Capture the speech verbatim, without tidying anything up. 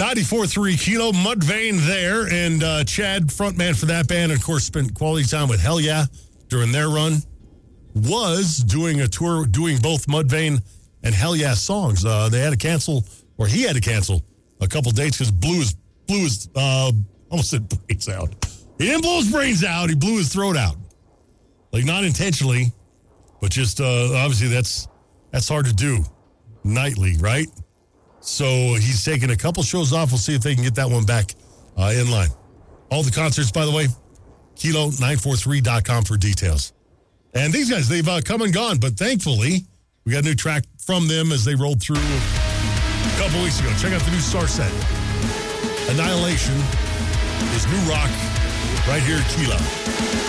ninety-four three Kilo, Mudvayne there, and uh, Chad, frontman for that band, of course, spent quality time with Hell Yeah during their run, was doing a tour, doing both Mudvayne and Hell Yeah songs. Uh, they had to cancel, or he had to cancel a couple dates because blew his, blew his, uh, almost said brains out. He didn't blow his brains out, he blew his throat out. Like, not intentionally, but just, uh, obviously, that's that's hard to do nightly, right? So he's taking a couple shows off. We'll see if they can get that one back uh, in line. All the concerts, by the way, kilo nine four three dot com for details. And these guys, they've uh, come and gone, but thankfully, we got a new track from them as they rolled through a couple weeks ago. Check out the new Star set. Annihilation is new rock right here at Kilo.